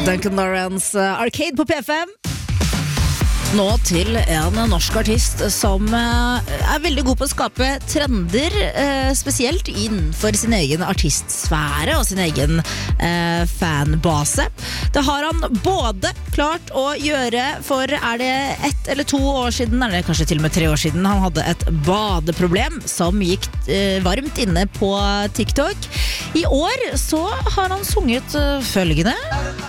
Duncan Lawrence, Arcade på P5. Nå til en norsk artist som veldig god på å skape trender, spesielt innenfor sin egen artistsfære og sin egen fanbase. Det har han både klart å gjøre, for det 1 eller 2 år siden, det kanskje til og med 3 år siden, han hadde et badeproblem som gikk varmt inne på TikTok. I år så har han sunget følgende.